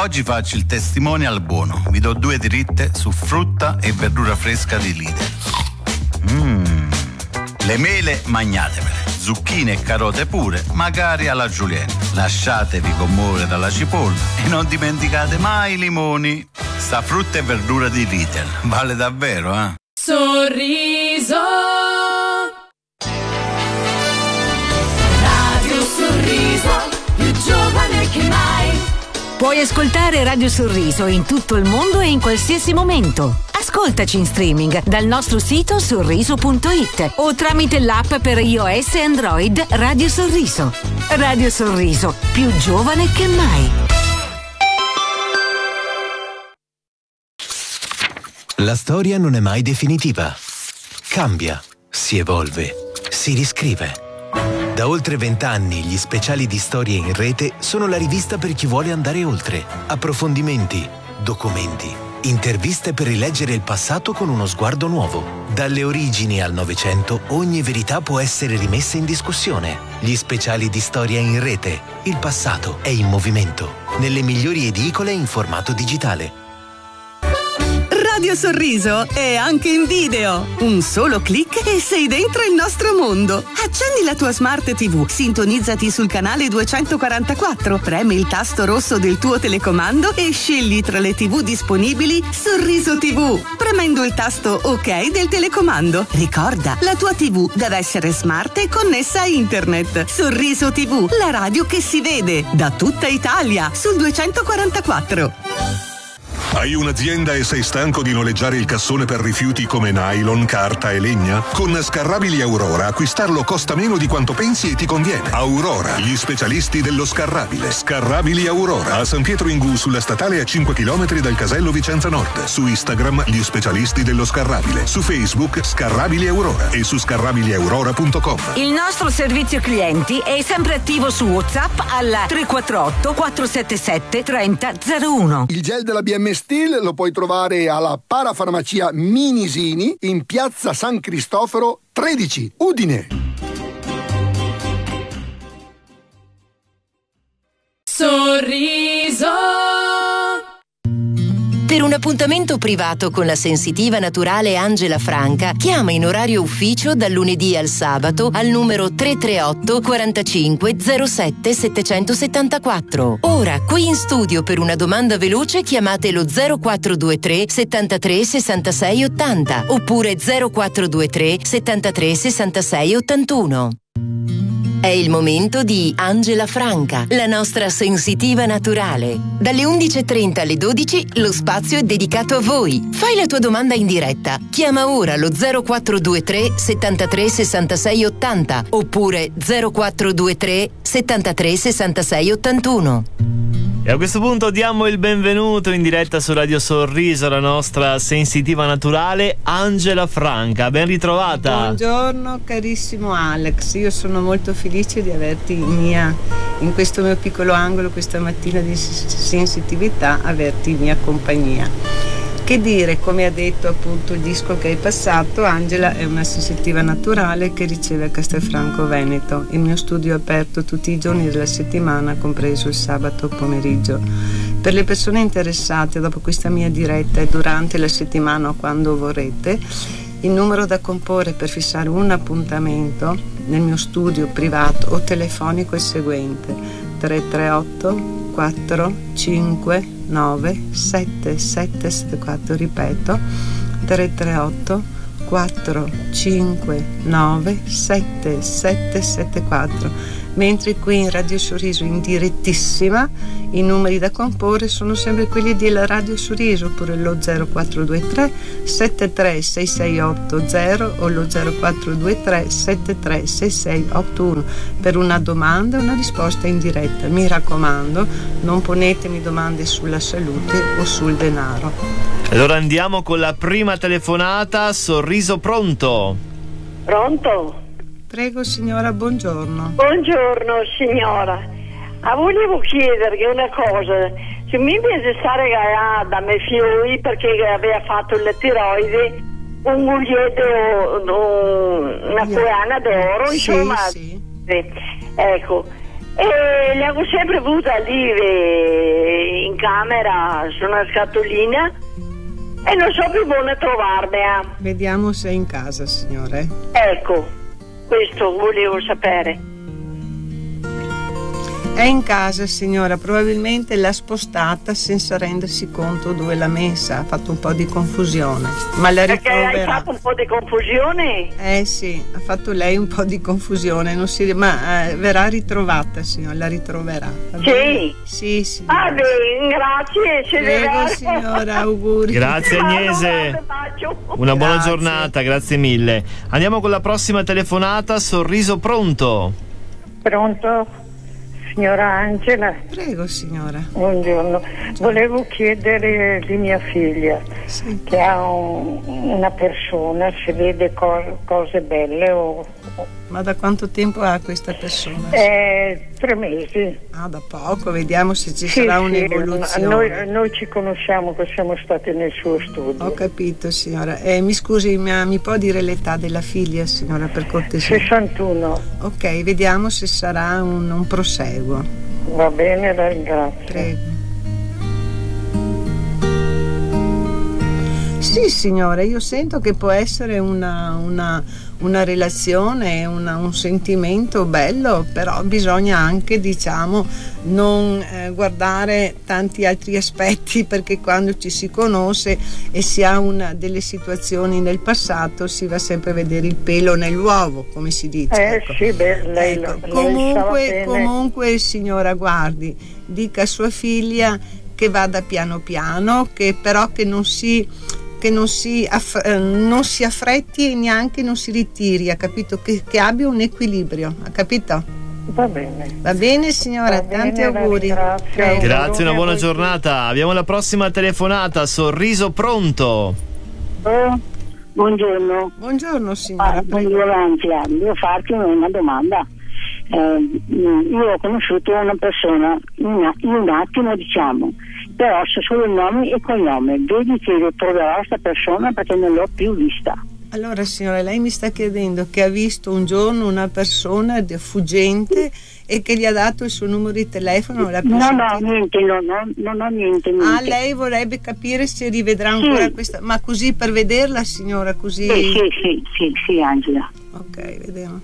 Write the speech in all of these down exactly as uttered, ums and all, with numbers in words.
Oggi faccio il testimonial buono. Vi do due dritte su frutta e verdura fresca di Lidl. Mmm. Le mele magnatevele, zucchine e carote pure, magari alla julienne. Lasciatevi commuovere dalla cipolla e non dimenticate mai i limoni. Sta frutta e verdura di Lidl vale davvero, eh? Sorriso. Radio Sorriso, più giovane che mai. Puoi ascoltare Radio Sorriso in tutto il mondo e in qualsiasi momento. Ascoltaci in streaming dal nostro sito sorriso punto it o tramite l'app per iOS e Android Radio Sorriso. Radio Sorriso, più giovane che mai. La storia non è mai definitiva. Cambia, si evolve, si riscrive. Da oltre vent'anni gli speciali di Storie in Rete sono la rivista per chi vuole andare oltre. Approfondimenti, documenti, interviste per rileggere il passato con uno sguardo nuovo. Dalle origini al Novecento ogni verità può essere rimessa in discussione. Gli speciali di Storia in Rete. Il passato è in movimento. Nelle migliori edicole in formato digitale. Radio Sorriso è anche in video. Un solo clic e sei dentro il nostro mondo. Accendi la tua Smart tivù, sintonizzati sul canale duecentoquarantaquattro, premi il tasto rosso del tuo telecomando e scegli tra le tivù disponibili Sorriso tivù, premendo il tasto OK del telecomando. Ricorda, la tua tivù deve essere smart e connessa a internet. Sorriso tivù, la radio che si vede da tutta Italia sul duecentoquarantaquattro. Hai un'azienda e sei stanco di noleggiare il cassone per rifiuti come nylon, carta e legna? Con Scarrabili Aurora acquistarlo costa meno di quanto pensi e ti conviene. Aurora, gli specialisti dello scarrabile. Scarrabili Aurora, a San Pietro in Gu, sulla statale a cinque chilometri dal casello Vicenza Nord. Su Instagram, gli specialisti dello scarrabile. Su Facebook, Scarrabili Aurora. E su scarrabili aurora punto com. Il nostro servizio clienti è sempre attivo su WhatsApp al tre quattro otto quattro sette sette tre zero zero uno. Il gel della B M Steel lo puoi trovare alla Parafarmacia Minisini in piazza San Cristoforo tredici, Udine. Sorriso. Per un appuntamento privato con la sensitiva naturale Angela Franca, chiama in orario ufficio dal lunedì al sabato al numero tre tre otto quarantacinque zero sette settecentosettantaquattro. Ora, qui in studio per una domanda veloce chiamate lo zero quattro due tre settantatré sessantasei ottanta oppure zero quattro due tre settantatré sessantasei ottantuno. È il momento di Angela Franca, la nostra sensitiva naturale. Dalle undici e trenta alle dodici lo spazio è dedicato a voi. Fai la tua domanda in diretta. Chiama ora lo zero quattro due tre settantatré sessantasei ottanta oppure zero quattro due tre settantatré sessantasei ottantuno. E a questo punto diamo il benvenuto in diretta su Radio Sorriso alla nostra sensitiva naturale Angela Franca. Ben ritrovata. Buongiorno carissimo Alex, io sono molto felice di averti in, mia, in questo mio piccolo angolo questa mattina di sensitività, averti in mia compagnia. Che dire, come ha detto appunto il disco che hai passato, Angela è una sensitiva naturale che riceve a Castelfranco Veneto. Il mio studio è aperto tutti i giorni della settimana, compreso il sabato pomeriggio. Per le persone interessate dopo questa mia diretta e durante la settimana o quando vorrete, il numero da comporre per fissare un appuntamento nel mio studio privato o telefonico è il seguente: tre tre otto quattro cinque nove sette sette sette quattro, ripeto tre tre otto quattro cinque nove sette sette sette quattro. Mentre qui in Radio Sorriso in direttissima i numeri da comporre sono sempre quelli della Radio Sorriso, oppure lo zero quattro due tre sette tre sei sei otto zero o lo zero quattro due tre sette tre sei sei otto uno per una domanda e una risposta in diretta. Mi raccomando, non ponetemi domande sulla salute o sul denaro. Allora andiamo con la prima telefonata. Sorriso, pronto? Pronto? Prego signora, buongiorno. Buongiorno signora. Ah, volevo chiedergli una cosa. Se mi invece stare da me fiori perché aveva fatto la tiroide, un muglietto, una collana d'oro, sì, insomma. Sì. Ecco. E l'avevo sempre avuta lì in camera su una scatolina e non so più buona trovarmela. Vediamo se è in casa, signore. Ecco, questo volevo sapere. È in casa, signora, probabilmente l'ha spostata senza rendersi conto dove l'ha messa, ha fatto un po' di confusione, ma la Perché hai ritroverà. fatto un po' di confusione? Eh sì, ha fatto lei un po' di confusione, non si... ma eh, verrà ritrovata, signora, la ritroverà. Va bene? Sì? Sì, signora. Ah, beh, grazie, se Prego, deve- signora, auguri. Grazie Agnese. Una buona Grazie. giornata, grazie mille. Andiamo con la prossima telefonata. Sorriso pronto. Pronto? Signora Angela? Prego, signora. Buongiorno. Volevo chiedere di mia figlia, sì. che ha un, una persona, se vede co- cose belle o... Ma da quanto tempo ha questa persona? Eh, tre mesi. Ah, da poco, vediamo se ci Sì, sarà sì, un'evoluzione. Noi, noi ci conosciamo, che siamo stati nel suo studio. Ho capito, signora. Eh, mi scusi, ma mi può dire l'età della figlia, signora, per cortesia? sessantuno. Ok, vediamo se sarà un, un proseguo. Va bene, la ringrazio. Prego. Sì, signora, io sento che può essere una, una, una relazione, una, un sentimento bello, però bisogna anche, diciamo, non eh, guardare tanti altri aspetti, perché quando ci si conosce e si ha una, delle situazioni nel passato, si va sempre a vedere il pelo nell'uovo, come si dice. Eh ecco. sì, beh, lei, Ecco, lei sa comunque, bene. comunque, signora, guardi, dica a sua figlia che vada piano piano, che però che non si che non si, aff- eh, non si affretti e neanche non si ritiri, ha capito? Che, che abbia un equilibrio, ha capito? Va bene. Va bene, signora, Va bene, tanti la auguri. ringrazio. Prego. Grazie, una buona giornata. Abbiamo la prossima telefonata. Sorriso pronto. Oh, buongiorno. Buongiorno signora. Ah, buongiorno Angela, devo farti una domanda. Eh, io ho conosciuto una persona in, in un attimo, diciamo, però so solo il nome e cognome. Vedi che troverò questa persona perché non l'ho più vista. Allora signora, lei mi sta chiedendo che ha visto un giorno una persona de- fuggente e che gli ha dato il suo numero di telefono? La No, no, niente, no, no, non ho niente, niente. Ah, lei vorrebbe capire se rivedrà ancora Sì. questa, ma così per vederla, signora, così. Sì, sì, sì, sì, sì, Angela. Ok, vediamo.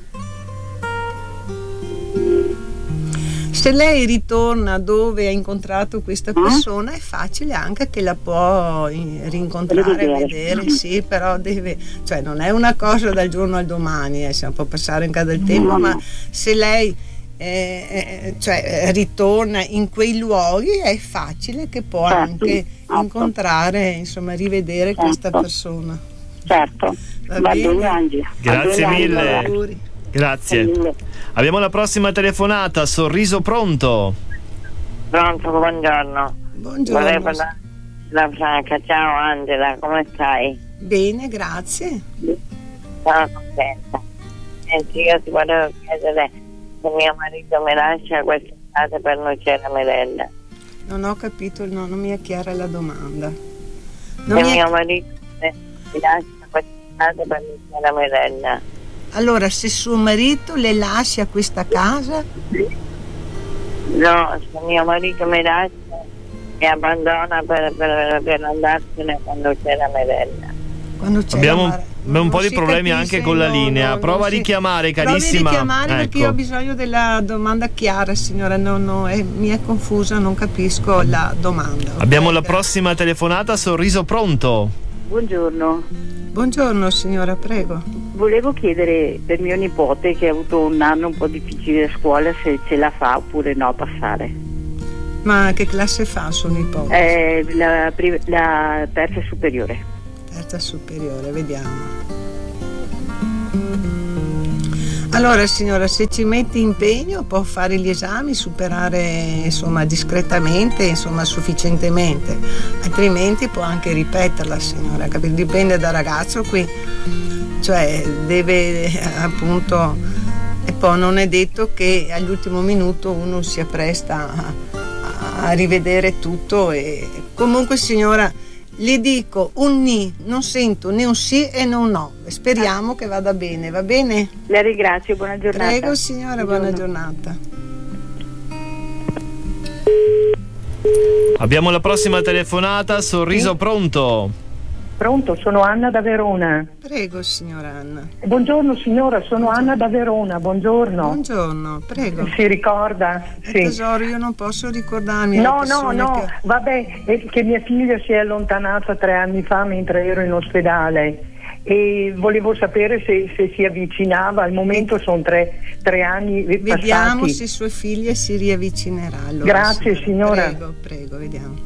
Se lei ritorna dove ha incontrato questa persona, è facile anche che la può in- rincontrare, Rivedere. vedere, sì, però deve, cioè non è una cosa dal giorno al domani, eh, se può passare in casa del tempo, ma se lei eh, eh, cioè, ritorna in quei luoghi è facile che può Certo, anche certo. incontrare, insomma, rivedere questa Certo. persona. Certo, Va va bene. bene Angela. Va Grazie bene, mille. Angela. Auguri. Grazie. Abbiamo la prossima telefonata. Sorriso pronto. Pronto, buongiorno. Buongiorno. Volevo parlare della Franca. Ciao Angela, come stai? Bene, grazie. Sono contenta. Senti, io ti volevo chiedere se mio marito mi lascia quest'estate per Nocera Merella. Non ho capito, no, non mi è chiara la domanda. Se Non mi è- mio marito mi lascia quest'estate per Nocera Merella. Allora, se suo marito le lascia questa casa, No, se mio marito mi lascia mi abbandona per, per, per andarsene quando c'è la Merella. quando c'è Abbiamo la un, mare- abbiamo un po' non di si problemi capisce, anche con la no, linea. no, Prova non a si- richiamare, Provi carissima. a richiamare perché io ho Ecco. bisogno della domanda chiara, signora, no, no, è- mi è confusa, non capisco la domanda. ok? Abbiamo la prossima telefonata. Sorriso pronto. Buongiorno. Buongiorno signora, prego. Volevo chiedere per mio nipote che ha avuto un anno un po' difficile a scuola se ce la fa oppure no a passare. Ma che classe fa suo nipote? Eh, la, pri- la terza superiore. Terza superiore, vediamo. Allora signora, se ci mette impegno può fare gli esami, superare insomma discretamente, insomma sufficientemente, altrimenti può anche ripeterla signora, capito? Dipende dal ragazzo qui, cioè deve eh, appunto, e poi non è detto che all'ultimo minuto uno si appresta a, a rivedere tutto e comunque signora le dico un ni, non sento né un sì e né un no. Speriamo che vada bene, va bene? La ringrazio, buona giornata. Prego signora, buona Buongiorno. giornata. Abbiamo la prossima telefonata, Sorriso, sì. Pronto? Pronto, sono Anna da Verona. Prego, signora Anna. Buongiorno signora, sono buongiorno. Anna da Verona, buongiorno. Buongiorno, prego. Si ricorda? Eh, sì. Tesoro, io non posso ricordarmi. No, no, no, che... vabbè, è che mia figlia si è allontanata tre anni fa mentre ero in ospedale e volevo sapere se, se si avvicinava. Al momento sono tre, tre anni passati. Vediamo se sue figlie si riavvicinerà. Allora, grazie signora. Prego, prego, vediamo.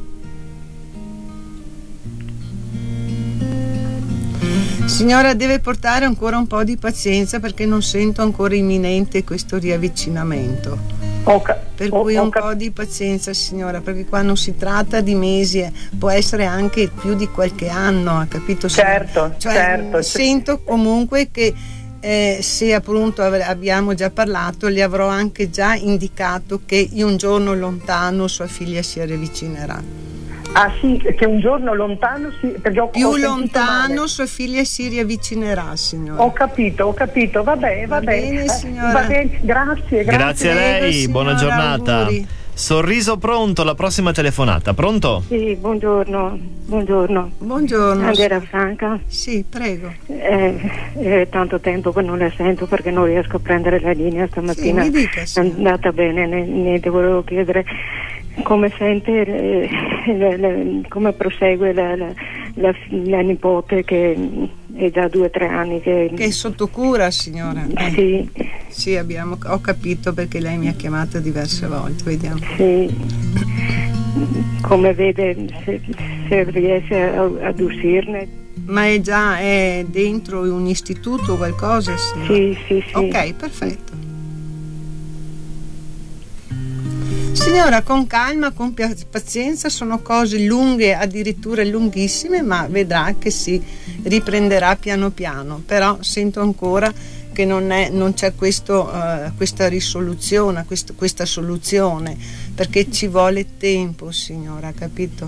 Signora, deve portare ancora un po' di pazienza perché non sento ancora imminente questo riavvicinamento. Okay. Per cui okay. un po' di pazienza, signora, perché qua non si tratta di mesi, può essere anche più di qualche anno, ha capito? Certo, cioè, certo. Sento comunque che eh, se appunto abbiamo già parlato, le avrò anche già indicato che in un giorno lontano sua figlia si riavvicinerà. Ah sì, che un giorno lontano si, perché ho, più ho lontano male. Sua figlia si riavvicinerà, signora. Ho capito, ho capito, vabbè, va, va bene, bene, signora. Va bene, grazie, grazie. Grazie a lei, Prego, buona signora, giornata. auguri. Sorriso, pronto, la prossima telefonata, pronto? Sì, buongiorno, buongiorno. Buongiorno. Angela Franca. Sì, prego. Eh, è tanto tempo che non la sento perché non riesco a prendere la linea stamattina. Sì, mi dica, è andata bene, niente, volevo chiedere come sente, eh, le, le, come prosegue la, la, la, la nipote che è già due o tre anni che... che è sotto cura, signora. Sì. Sì, abbiamo, ho capito perché lei mi ha chiamato diverse volte, vediamo. Sì. Come vede, se, se riesce a, ad uscirne. Ma è già è dentro un istituto o qualcosa? Signora? Sì, sì, sì. Ok, perfetto. Signora, con calma, con pazienza, sono cose lunghe, addirittura lunghissime, ma vedrà che si riprenderà piano piano. Però sento ancora che non, è, non c'è questo, uh, questa risoluzione, questo, questa soluzione, perché ci vuole tempo, signora, capito?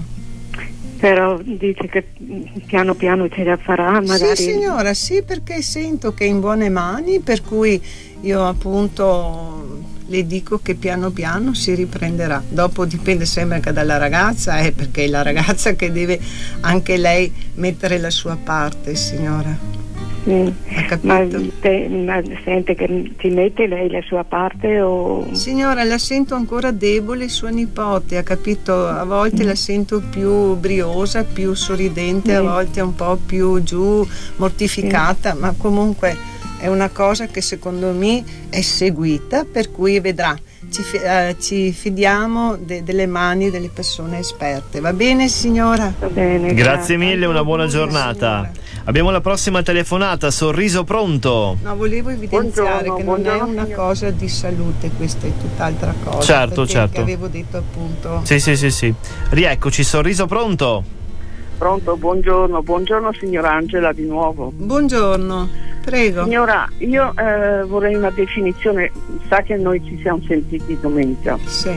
Però dice che piano piano ce la farà, magari. Sì, signora, sì, perché sento che è in buone mani, per cui io appunto le dico che piano piano si riprenderà. Dopo dipende sempre anche dalla ragazza, eh, perché è la ragazza che deve anche lei mettere la sua parte, signora. Mm. Ma, te, ma sente che ci mette lei la sua parte o... Signora, la sento ancora debole, sua nipote, ha capito? A volte mm. la sento più briosa, più sorridente, mm. a volte un po' più giù, mortificata, mm. ma comunque è una cosa che secondo me è seguita, per cui vedrà. Ci, uh, ci fidiamo de, delle mani delle persone esperte. Va bene, signora? Va bene, grazie, grazie mille, una buona giornata. Signora. Abbiamo la prossima telefonata, Sorriso, pronto? No, volevo evidenziare buongiorno, che buongiorno, non è una signora. cosa di salute, questa è tutt'altra cosa. Certo, certo. Che avevo detto appunto. Sì, sì, sì, sì. Rieccoci, Sorriso, pronto? Pronto, buongiorno, buongiorno signora Angela di nuovo. Buongiorno, prego. Signora, io eh, vorrei una definizione, sa che noi ci siamo sentiti domenica. Sì.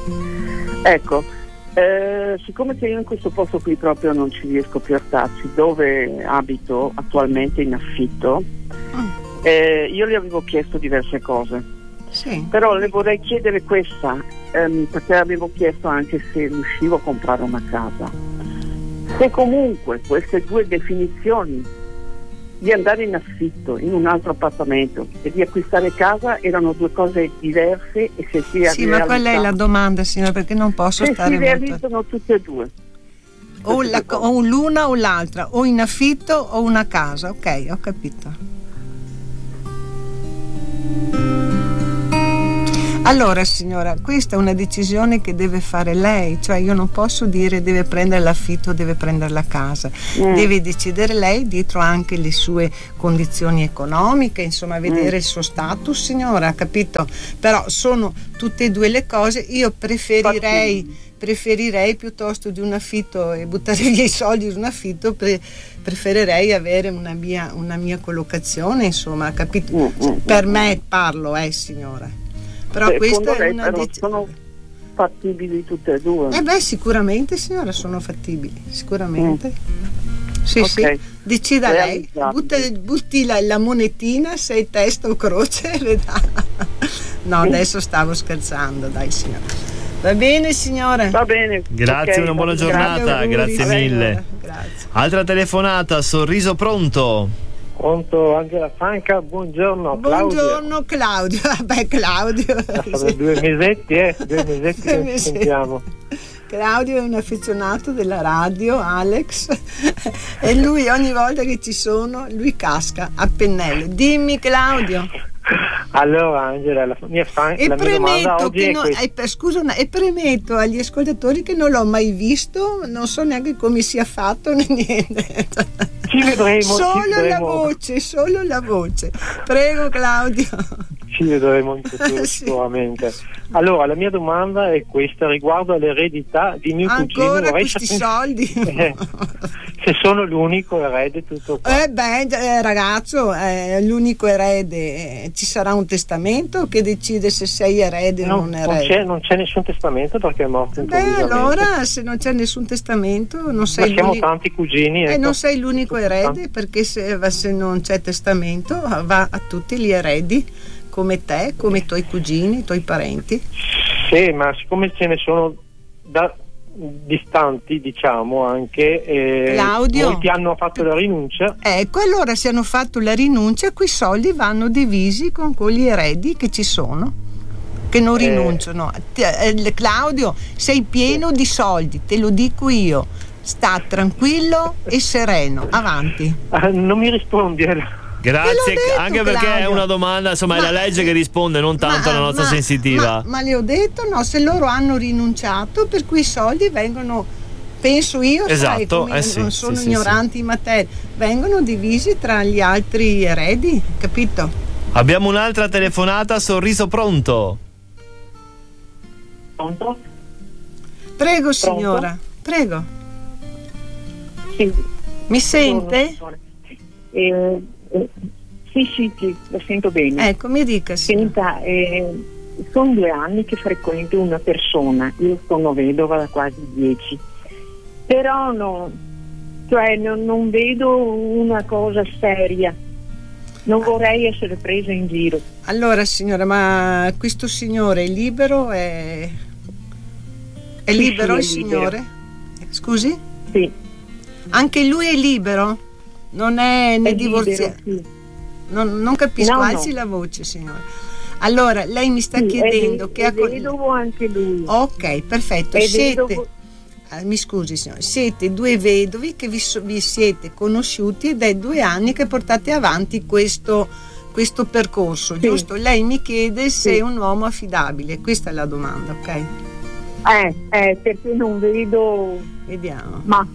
Ecco, eh, siccome che io in questo posto qui proprio non ci riesco più a starci, dove abito attualmente in affitto, oh. eh, io le avevo chiesto diverse cose. Sì. Però le vorrei chiedere questa, ehm, perché avevo chiesto anche se riuscivo a comprare una casa. Se comunque queste due definizioni di andare in affitto in un altro appartamento e di acquistare casa erano due cose diverse e se si Sì, ma qual è la domanda, signora? Perché non posso se stare si molto... realizzano tutte e due. O, la, o l'una o l'altra, o in affitto o una casa, ok, ho capito. Allora signora, questa è una decisione che deve fare lei, cioè io non posso dire deve prendere l'affitto o deve prendere la casa, mm. deve decidere lei dietro anche le sue condizioni economiche, insomma vedere mm. il suo status, signora, capito? Però sono tutte e due le cose, io preferirei, preferirei piuttosto di un affitto e buttare via i soldi di un affitto, pre, preferirei avere una mia, una mia collocazione, insomma, capito? Mm. Cioè, per me parlo, eh signora. Però questa è una però sono fattibili tutte e due. Eh beh, sicuramente signora, sono fattibili, sicuramente. Mm. Sì, okay. sì. Decida lei, Butta, butti la, la monetina, se è testa o croce, vedrà. No, adesso stavo scherzando, dai signora. Va bene signora. Va bene. Grazie, okay, una buona giornata, grazie, grazie mille. Grazie. Altra telefonata, Sorriso pronto? Pronto, Angela Franca, buongiorno Claudio. Buongiorno Claudio, vabbè Claudio. Sono due mesetti, eh, due mesetti che ci sentiamo. Claudio è un affezionato della radio, Alex, e lui ogni volta che ci sono, lui casca a pennello. Dimmi Claudio. Allora Angela, la mia, fan, e la mia domanda oggi che è non, questa. eh, per, scusa, e premetto agli ascoltatori che non l'ho mai visto, non so neanche come sia fatto né niente. Ci vedremo. Solo ci vedremo. la voce, solo la voce. Prego Claudio. Ci vedremo in futuro sì. sicuramente. Allora, la mia domanda è questa riguardo all'eredità di mio cugino. Ancora Vorrei questi sapere, soldi? eh, se sono l'unico erede, tutto qua. Eh beh, eh, ragazzo, eh, l'unico erede, eh, ci sarà un testamento che decide se sei erede no, o non erede. Non c'è, non c'è nessun testamento perché è morto Beh, improvvisamente. allora, se non c'è nessun testamento, non sei Ma siamo l'unico. tanti cugini. E ecco. non sei l'unico erede, perché se, se non c'è testamento va a tutti gli eredi, come te, come i tuoi cugini, i tuoi parenti. Sì, ma siccome ce ne sono da distanti, diciamo, anche eh, Claudio, molti hanno fatto la rinuncia. Ecco, allora se hanno fatto la rinuncia, quei soldi vanno divisi con quegli eredi che ci sono, che non rinunciano. Eh, eh, Claudio, sei pieno sì. di soldi, te lo dico io. Sta tranquillo e sereno, avanti. Ah, non mi rispondi. Grazie, detto, anche perché Claudio. è una domanda, insomma, ma, è la legge che risponde, non tanto ma, la nostra ma, sensitiva. Ma, ma le ho detto, no, se loro hanno rinunciato, per cui i soldi vengono, penso io, esatto, sai, come eh sì, non sono sì, ignoranti sì, in materia, vengono divisi tra gli altri eredi, capito? Abbiamo un'altra telefonata, Sorriso pronto? Pronto? Prego signora, prego. Sì. Mi sente? Eh, eh, sì, sì, sì, lo sento bene. Ecco, mi dica. Senta, eh, sono due anni che frequento una persona, io sono vedova da quasi dieci, però no, cioè non, non vedo una cosa seria, non vorrei essere presa in giro. Allora signora, ma questo signore è libero? È, è sì, libero sì, il è signore? libero. Scusi? Sì. Anche lui è libero? Non è né divorziato? Sì. Non, non capisco, no, alzi no. la voce signora. Allora, lei mi sta sì, chiedendo è, che è ha vedovo anche lui. Ok, perfetto. È siete vedovo... ah, mi scusi signora, siete due vedovi che vi, so, vi siete conosciuti ed è due anni che portate avanti questo, questo percorso, sì. giusto? Lei mi chiede se sì. è un uomo affidabile, questa è la domanda, ok? Eh, eh perché non vedo. Vediamo. Ma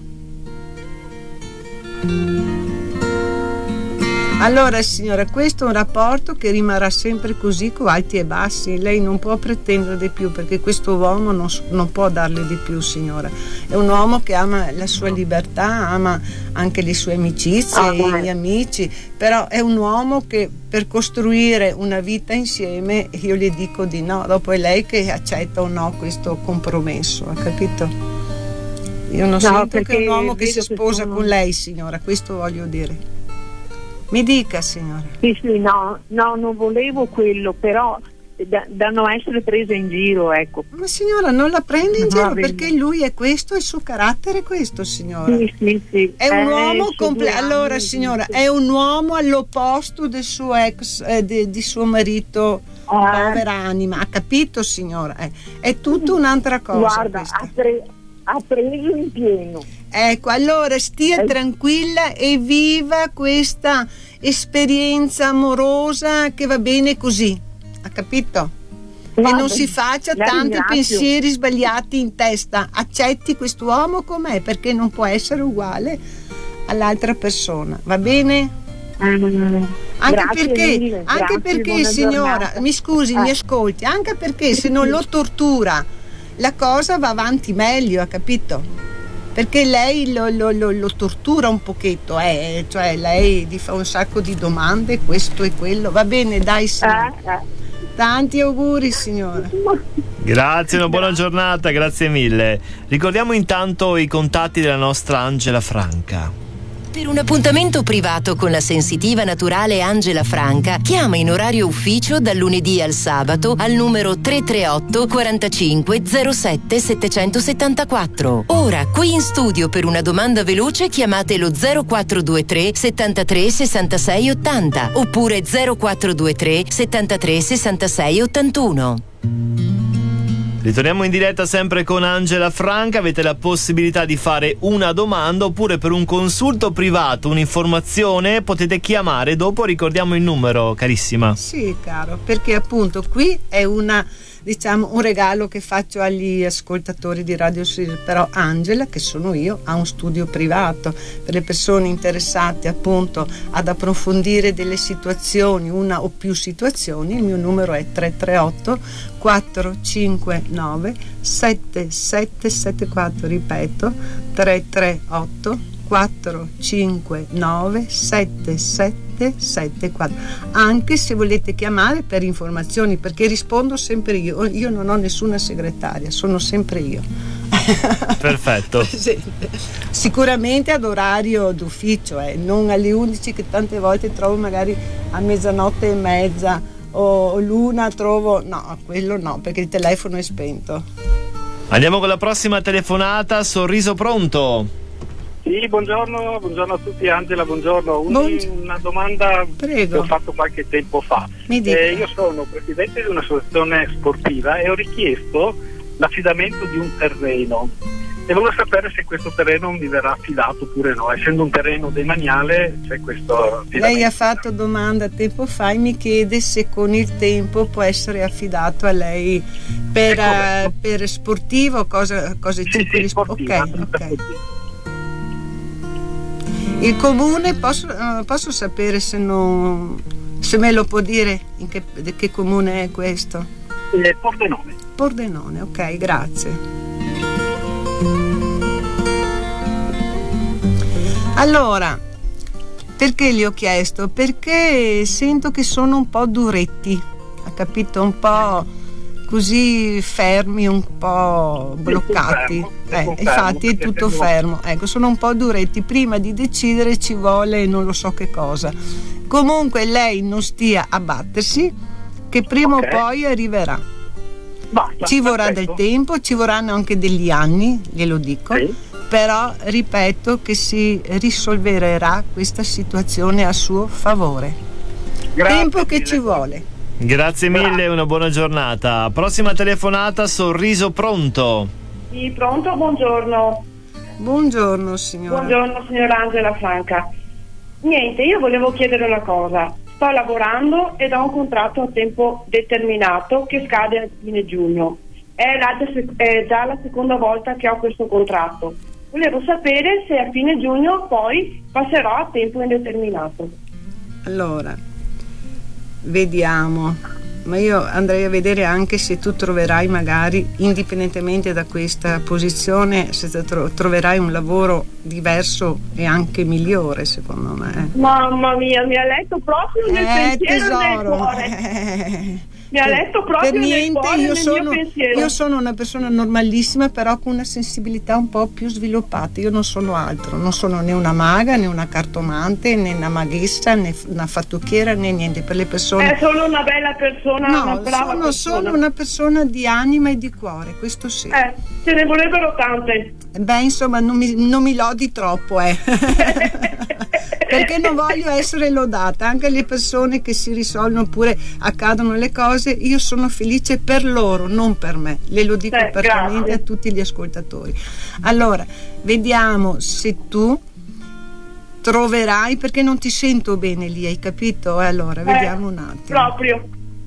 allora signora, questo è un rapporto che rimarrà sempre così, con alti e bassi. Lei non può pretendere di più, perché questo uomo non, non può darle di più, signora. È un uomo che ama la sua libertà, ama anche le sue amicizie, ah, gli amici, però è un uomo che per costruire una vita insieme io le dico di no, dopo è lei che accetta o no questo compromesso, ha capito? Io non no, sento che è un uomo che si sposa sono... con lei, signora, questo voglio dire. Mi dica, signora. Sì, sì, no, no, non volevo quello, però da, da non essere presa in giro, ecco. Ma signora, non la prende in no, giro, bene. Perché lui è questo, il suo carattere è questo, signora. Sì, sì, sì. È un eh, uomo completo. Allora, anni, signora, sì. è un uomo all'opposto del suo ex, eh, di, di suo marito, eh. povera anima. Ha capito, signora? Eh, è tutta un'altra cosa. Guarda, ha, pre- ha preso in pieno. Ecco, allora stia eh. tranquilla e viva questa esperienza amorosa che va bene così, ha capito? Guarda, e non si faccia tanti ringrazio. pensieri sbagliati in testa. Accetti quest'uomo com'è, perché non può essere uguale all'altra persona, va bene? Mm, anche perché, mille, anche grazie, perché signora, giornata. mi scusi, eh. mi ascolti, anche perché se non lo tortura la cosa va avanti meglio, ha capito? Perché lei lo, lo, lo, lo tortura un pochetto, eh? Cioè lei gli fa un sacco di domande, questo e quello, va bene, dai signora. Eh, eh. Tanti auguri signora. Grazie, una buona giornata, grazie mille. Ricordiamo intanto i contatti della nostra Angela Franca. Per un appuntamento privato con la sensitiva naturale Angela Franca, chiama in orario ufficio dal lunedì al sabato al numero tre tre otto quarantacinque zero sette settecentosettantaquattro. Ora, qui in studio per una domanda veloce chiamate lo zero quattro due tre settantatré sessantasei ottanta oppure zero quattro due tre settantatré sessantasei ottantuno. Ritorniamo in diretta sempre con Angela Franca. Avete la possibilità di fare una domanda oppure per un consulto privato, un'informazione, potete chiamare. Dopo ricordiamo il numero, carissima. Sì, caro, perché appunto qui è una, diciamo, un regalo che faccio agli ascoltatori di Radio Sorriso. Però Angela, che sono io, ha un studio privato per le persone interessate appunto ad approfondire delle situazioni, una o più situazioni. Il mio numero è tre tre otto quattro cinque nove sette sette sette quattro, ripeto tre tre otto quattro cinque nove sette sette sette quattro. Anche se volete chiamare per informazioni, perché rispondo sempre io, io non ho nessuna segretaria, sono sempre io. Perfetto. Sì. Sicuramente ad orario d'ufficio, eh, non alle undici che tante volte trovo magari a mezzanotte e mezza o l'una trovo, no, quello no, perché il telefono è spento. Andiamo con la prossima telefonata. Sorriso, pronto? Sì, buongiorno, buongiorno a tutti. Angela, buongiorno. Un, Buongiorno. Una domanda Prego. che ho fatto qualche tempo fa. Mi dica. Eh, io sono presidente di un'associazione sportiva e ho richiesto l'affidamento di un terreno e volevo sapere se questo terreno mi verrà affidato oppure no. Essendo un terreno demaniale c'è questo affidamento. Lei ha fatto domanda tempo fa e mi chiede se con il tempo può essere affidato a lei per, uh, per sportivo, cosa, cose sì, sì, sportiva, ok, ok. Il comune, posso, uh, posso sapere se, non, se me lo può dire in che, di che comune è questo? Eh, Pordenone. Pordenone, ok, grazie. Allora, perché gli ho chiesto? Perché sento che sono un po' duretti, ha capito? Un po' così fermi, un po' bloccati. Eh, infatti è tutto fermo. Ecco, sono un po' duretti. Prima di decidere ci vuole non lo so che cosa. Comunque lei non stia a battersi, che prima okay. o poi arriverà. Basta, ci vorrà perfetto. del tempo, ci vorranno anche degli anni, glielo dico. Sì. Però ripeto che si risolverà questa situazione a suo favore. Grazie Tempo che mille. ci vuole. Grazie mille, una buona giornata. Prossima telefonata, Sorriso, pronto? Sì, pronto, buongiorno. Buongiorno signora. Buongiorno signora Angela Franca. Niente, io volevo chiedere una cosa. Sto lavorando ed ho un contratto a tempo determinato che scade a fine giugno. È, la, è già la seconda volta che ho questo contratto. Volevo sapere se a fine giugno poi passerò a tempo indeterminato. Allora, vediamo. Ma io andrei a vedere anche se tu troverai magari, indipendentemente da questa posizione, se tro- troverai un lavoro diverso e anche migliore, secondo me. Mamma mia, mi ha letto proprio nel eh, pensiero tesoro. del cuore. Eh. Mi ha letto proprio per niente, nel cuore, io nel sono, mio pensiero. Io sono una persona normalissima, però con una sensibilità un po' più sviluppata. Io non sono altro, non sono né una maga, né una cartomante, né una maghessa, né una fattucchiera, né niente. Per le persone è solo una bella persona, no, una brava sono persona. solo una persona di anima e di cuore, questo sì. Eh, ce ne vorrebbero tante. Beh, insomma, non mi, non mi lodi troppo, eh. Perché non voglio essere lodata. Anche le persone che si risolvono oppure accadono le cose, io sono felice per loro, non per me. Le lo dico eh, apertamente grazie. a tutti gli ascoltatori. Allora, vediamo se tu troverai, perché non ti sento bene lì, hai capito? Allora, eh, vediamo un attimo. Proprio.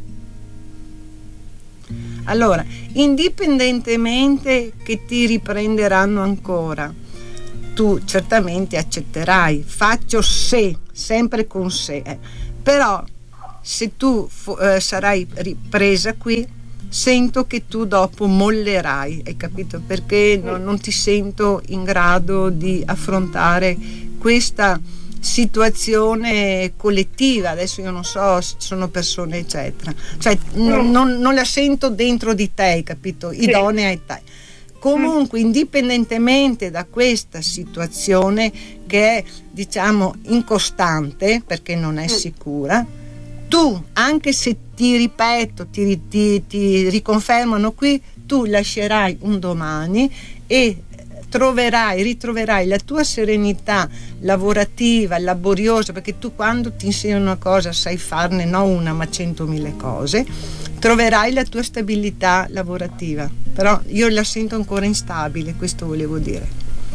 Allora, indipendentemente che ti riprenderanno ancora, tu certamente accetterai, faccio se, sempre con se, eh. Però se tu eh, sarai ripresa qui, sento che tu dopo mollerai, hai capito? Perché no, non ti sento in grado di affrontare questa situazione collettiva. Adesso io non so se sono persone eccetera, cioè non, non, non la sento dentro di te, capito? Idonea a te. comunque indipendentemente da questa situazione che è, diciamo, incostante perché non è sicura, tu, anche se ti ripeto, ti, ti, ti riconfermano qui, tu lascerai un domani e troverai, ritroverai la tua serenità lavorativa, laboriosa, perché tu quando ti insegni una cosa sai farne non una ma centomila cose, troverai la tua stabilità lavorativa. Però io la sento ancora instabile, questo volevo dire.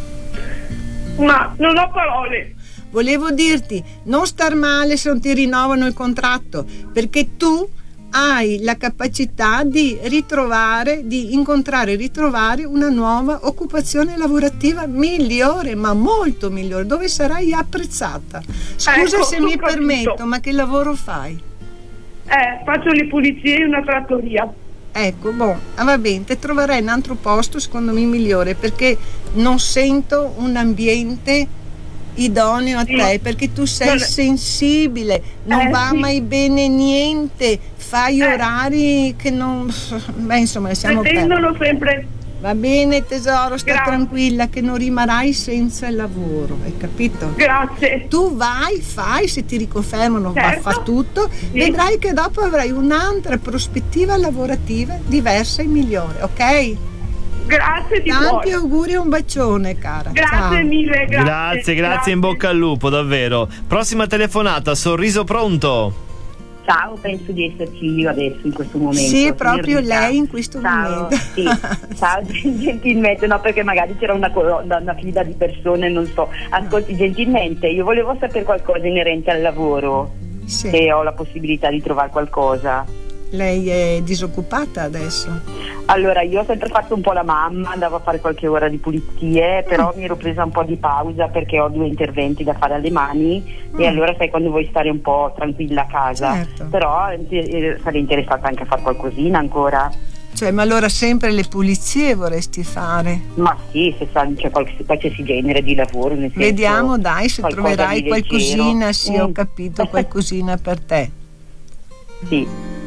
Ma non ho parole. Volevo dirti, non star male se non ti rinnovano il contratto, perché tu hai la capacità di ritrovare, di incontrare e ritrovare una nuova occupazione lavorativa migliore, ma molto migliore, dove sarai apprezzata. Scusa ecco, se mi permetto, ma che lavoro fai? Eh, faccio le pulizie in una trattoria. Ecco, boh, ah, va bene, te troverai un altro posto secondo me migliore, perché non sento un ambiente idoneo a te, perché tu sei sensibile, non eh, va sì. mai bene niente, fai eh. orari che non, beh, insomma, siamo pretendono sempre. Va bene tesoro, sta Grazie. tranquilla che non rimarrai senza il lavoro, hai capito? Grazie. Tu vai, fai, se ti riconfermano, certo. va, fa tutto, sì. Vedrai che dopo avrai un'altra prospettiva lavorativa diversa e migliore, ok? Grazie di Tanti cuore. auguri e un bacione, cara. Grazie Ciao. mille, grazie. Grazie, grazie, in bocca al lupo, davvero. Prossima telefonata, Sorriso pronto? Ciao, penso di esserci io adesso in questo momento. Sì, è proprio Rita. lei in questo Ciao, momento. sì. Ciao, gentilmente, no, perché magari c'era una, una, una fila di persone, non so. Ascolti, gentilmente, io volevo sapere qualcosa inerente al lavoro. Sì. Se ho la possibilità di trovare qualcosa. Lei è disoccupata adesso? Allora, io ho sempre fatto un po' la mamma, andavo a fare qualche ora di pulizie, però mm. mi ero presa un po' di pausa perché ho due interventi da fare alle mani mm. e allora sai quando vuoi stare un po' tranquilla a casa, certo. Però eh, sarei interessata anche a fare qualcosina ancora. Cioè, ma allora sempre le pulizie vorresti fare? Ma sì, se sa, c'è qualche, qualsiasi genere di lavoro, nel senso, vediamo dai se troverai qualcosina, sì, mm. ho capito, qualcosina per te. Sì.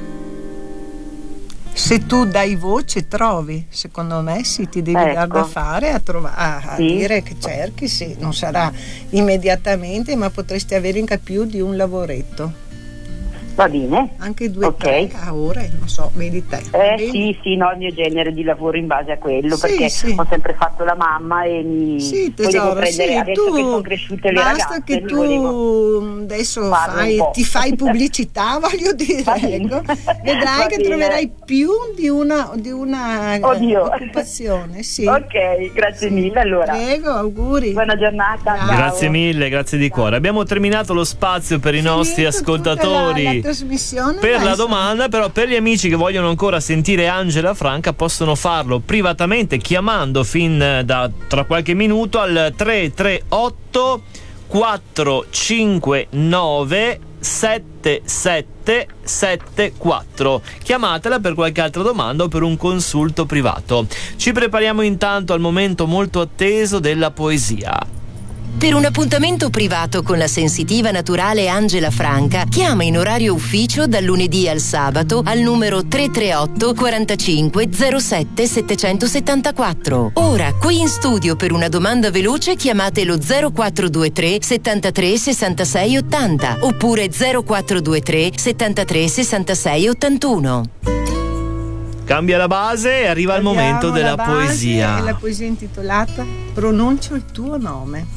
Se tu dai voce trovi, secondo me sì, ti devi ecco. dar da fare a, trova- a, a sì. dire che cerchi, sì, non sarà immediatamente, ma potresti avere in più di un lavoretto. Va bene. Anche due o okay. tre a ore, non so, vedi te. Eh sì, sì, no, il mio genere di lavoro in base a quello, sì, perché sì. ho sempre fatto la mamma e mi sì, volevo tesoro, prendere sì, adesso tu, che sono cresciute le basta ragazze. che tu volevo... adesso fai, ti fai pubblicità, voglio dire, ecco. Vedrai che bene. troverai più di una, di una Oddio. occupazione, sì. Ok, grazie sì. mille allora. Prego, auguri. Buona giornata. Ciao. Grazie mille, grazie di cuore. Abbiamo terminato lo spazio per i Finito nostri ascoltatori. La, la trasmissione per la adesso. domanda, però per gli amici che vogliono ancora sentire Angela Franca possono farlo privatamente chiamando fin da tra qualche minuto al tre tre otto quattro cinque nove sette sette sette quattro. Chiamatela per qualche altra domanda o per un consulto privato. Ci prepariamo intanto al momento molto atteso della poesia. Per un appuntamento privato con la sensitiva naturale Angela Franca, chiama in orario ufficio dal lunedì al sabato al numero tre tre otto quarantacinque zero sette settecentosettantaquattro. Ora, qui in studio per una domanda veloce chiamate lo zero quattro due tre settantatré sessantasei ottanta oppure zero quattro due tre settantatré sessantasei ottantuno. Cambia la base e arriva il momento della base, poesia. E la poesia intitolata Pronuncio il tuo nome.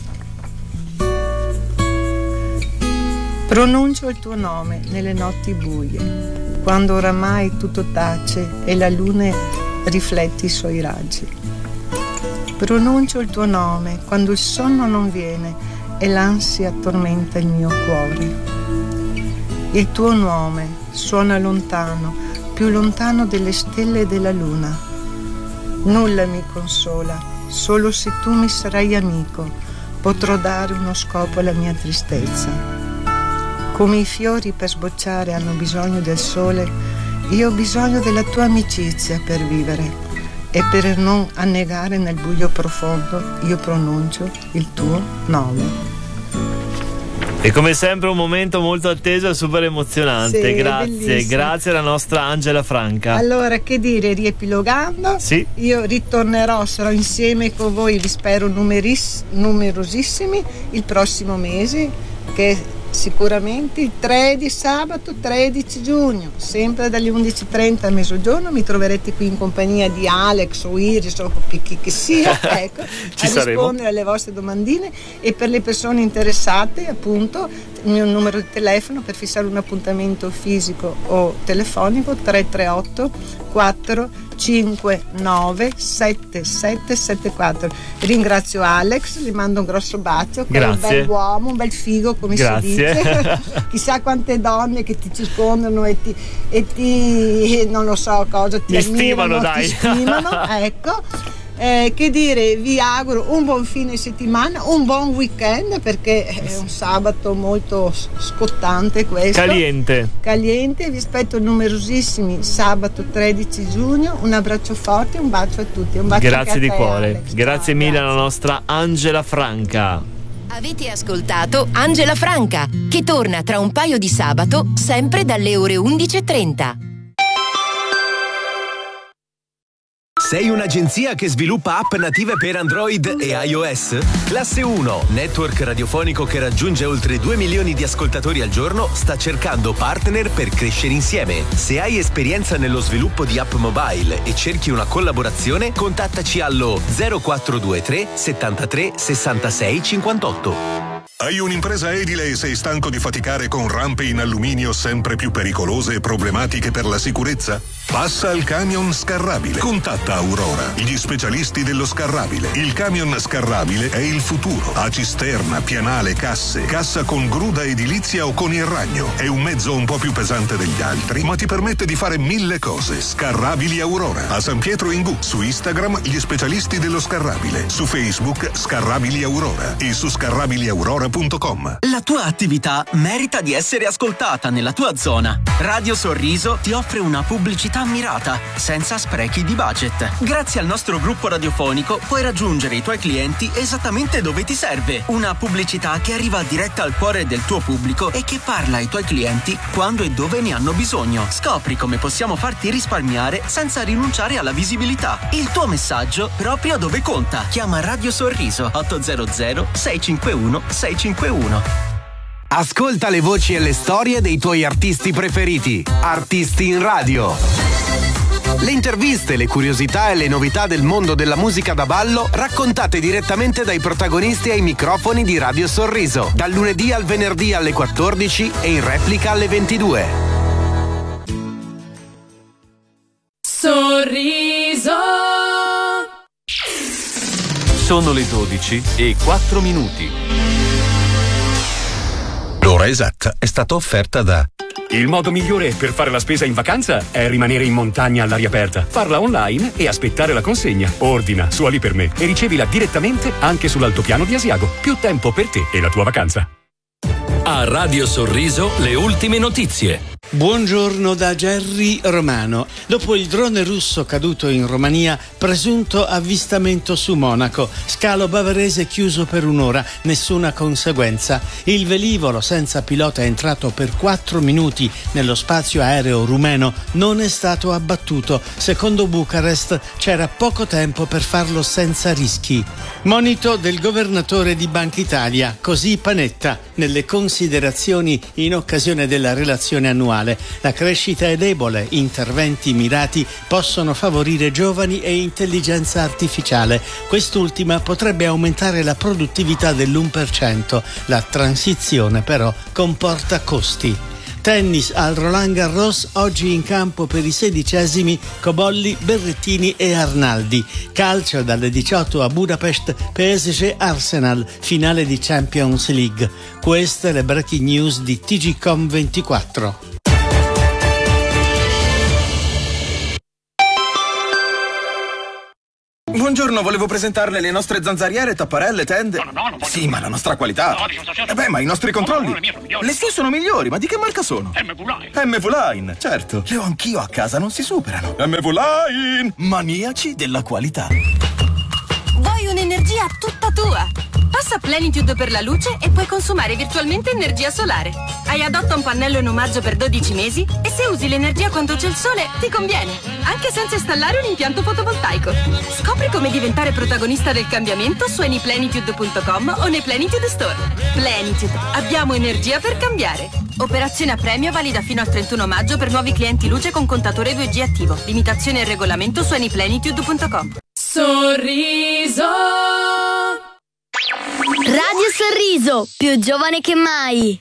Pronuncio il tuo nome nelle notti buie, quando oramai tutto tace e la luna riflette i suoi raggi. Pronuncio il tuo nome quando il sonno non viene e l'ansia tormenta il mio cuore. Il tuo nome suona lontano, più lontano delle stelle e della luna. Nulla mi consola, solo se tu mi sarai amico, potrò dare uno scopo alla mia tristezza. Come i fiori per sbocciare hanno bisogno del sole, io ho bisogno della tua amicizia per vivere e per non annegare nel buio profondo io pronuncio il tuo nome. E come sempre un momento molto atteso e super emozionante. Sì, grazie, bellissimo. grazie alla nostra Angela Franca. Allora, che dire, riepilogando, sì. Io ritornerò, sarò insieme con voi, vi spero numeris, numerosissimi, il prossimo mese, che sicuramente il tre di sabato tredici giugno, sempre dalle undici e trenta a mezzogiorno, mi troverete qui in compagnia di Alex o Iris o chi, chi che sia, ecco, Ci a saremo. rispondere alle vostre domandine, e per le persone interessate, appunto, il mio numero di telefono per fissare un appuntamento fisico o telefonico tre tre otto quattro cinque nove sette sette sette quattro. Ringrazio Alex, gli mando un grosso bacio, che è un Grazie. bel uomo, un bel figo, come Grazie. si dice. Chissà quante donne che ti circondano e ti, e ti non lo so cosa, ti Mi ammirano, stimano, dai. ti stimano, ecco. Eh, che dire, vi auguro un buon fine settimana, un buon weekend, perché è un sabato molto scottante questo. Caliente. Caliente, vi aspetto numerosissimi sabato tredici giugno. Un abbraccio forte, un bacio a tutti, un bacio Grazie anche di a te, cuore. Alex. Grazie mille alla nostra Angela Franca. Avete ascoltato Angela Franca, che torna tra un paio di sabato, sempre dalle ore undici e trenta. Sei un'agenzia che sviluppa app native per Android e iOS? Classe uno, network radiofonico che raggiunge oltre due milioni di ascoltatori al giorno, sta cercando partner per crescere insieme. Se hai esperienza nello sviluppo di app mobile e cerchi una collaborazione, contattaci allo zero quattro due tre settantatré sessantasei cinquantotto. Hai un'impresa edile e sei stanco di faticare con rampe in alluminio sempre più pericolose e problematiche per la sicurezza? Passa al camion scarrabile. Contatta Aurora, gli specialisti dello scarrabile. Il camion scarrabile è il futuro. Ha cisterna, pianale, casse, cassa con gruda edilizia o con il ragno. È un mezzo un po' più pesante degli altri, ma ti permette di fare mille cose. Scarrabili Aurora. A San Pietro in Gu. Su Instagram gli specialisti dello scarrabile. Su Facebook Scarrabili Aurora. E su scarrabili aurora punto com. La tua attività merita di essere ascoltata nella tua zona. Radio Sorriso ti offre una pubblicità mirata, senza sprechi di budget. Grazie al nostro gruppo radiofonico puoi raggiungere i tuoi clienti esattamente dove ti serve. Una pubblicità che arriva diretta al cuore del tuo pubblico e che parla ai tuoi clienti quando e dove ne hanno bisogno. Scopri come possiamo farti risparmiare senza rinunciare alla visibilità. Il tuo messaggio proprio dove conta. Chiama Radio Sorriso otto zero zero sei cinque uno sei cinque uno. Ascolta le voci e le storie dei tuoi artisti preferiti. Artisti in radio. Le interviste, le curiosità e le novità del mondo della musica da ballo raccontate direttamente dai protagonisti ai microfoni di Radio Sorriso, dal lunedì al venerdì alle quattordici e in replica alle ventidue. Sorriso. Sono le dodici e quattro minuti. L'ora esatta è stata offerta da... Il modo migliore per fare la spesa in vacanza è rimanere in montagna all'aria aperta, farla online e aspettare la consegna. Ordina su Ali per me e ricevila direttamente anche sull'altopiano di Asiago. Più tempo per te e la tua vacanza. A Radio Sorriso le ultime notizie. Buongiorno da Gerry Romano. Dopo il drone russo caduto in Romania, presunto avvistamento su Monaco. Scalo bavarese chiuso per un'ora, nessuna conseguenza. Il velivolo senza pilota entrato per quattro minuti nello spazio aereo rumeno non è stato abbattuto. Secondo Bucarest c'era poco tempo per farlo senza rischi. Monito del governatore di Banca Italia, così Panetta, nelle considerazioni in occasione della relazione annuale. La crescita è debole, interventi mirati possono favorire giovani e intelligenza artificiale. Quest'ultima potrebbe aumentare la produttività dell'uno per cento. La transizione però comporta costi. Tennis al Roland Garros, oggi in campo per i sedicesimi Cobolli, Berrettini e Arnaldi. Calcio dalle diciotto a Budapest, P S G Arsenal, finale di Champions League. Queste le breaking news di T G Com ventiquattro. Buongiorno, volevo presentarle le nostre zanzariere, tapparelle, tende. No, no, no, sì, ma la nostra qualità. No, eh beh, ma i nostri controlli. No, no, le sue sono migliori, ma di che marca sono? M V Line. M V Line, certo. Le ho anch'io a casa, non si superano. M V Line, maniaci della qualità. Vuoi un'energia tutta tua? Passa a Plenitude per la luce e puoi consumare virtualmente energia solare. Hai adotta un pannello in omaggio per dodici mesi e se usi l'energia quando c'è il sole ti conviene, anche senza installare un impianto fotovoltaico. Scopri come diventare protagonista del cambiamento su anyplenitude punto com o nei Plenitude Store. Plenitude, abbiamo energia per cambiare. Operazione a premio valida fino al trentuno maggio per nuovi clienti luce con contatore due G attivo. Limitazione e regolamento su anyplenitude punto com. Sorriso. Radio Sorriso, più giovane che mai.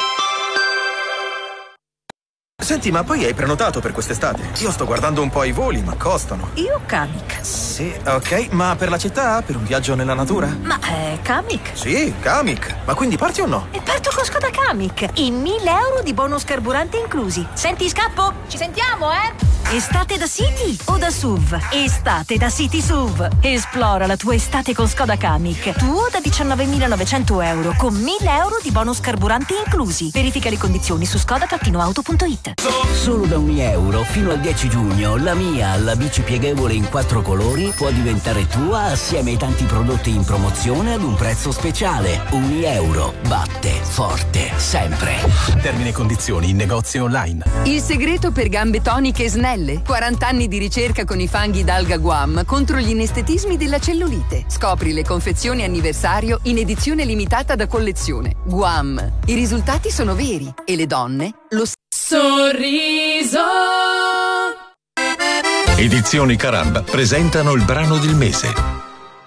Senti, ma poi hai prenotato per quest'estate? Io sto guardando un po' i voli, ma costano. Io Kamiq. Sì, ok, ma per la città? Per un viaggio nella natura? Ma è Kamiq? Sì, Kamiq. Ma quindi parti o no? E parto con Skoda Kamiq. E mille euro di bonus carburante inclusi. Senti, scappo? Ci sentiamo, eh? Estate da City o da S U V? Estate da City S U V. Esplora la tua estate con Skoda Kamiq. Tuo da diciannovemilanovecento euro con mille euro di bonus carburante inclusi. Verifica le condizioni su skoda auto punto it. Solo da un euro fino al dieci giugno la mia, la bici pieghevole in quattro colori, può diventare tua assieme ai tanti prodotti in promozione ad un prezzo speciale. Un euro batte forte sempre. Termini e condizioni in negozio online. Il segreto per gambe toniche e snelle. quaranta anni di ricerca con i fanghi d'alga Guam contro gli inestetismi della cellulite. Scopri le confezioni anniversario in edizione limitata da collezione. Guam. I risultati sono veri e le donne lo sanno. Sorriso. Edizioni Carab presentano il brano del mese.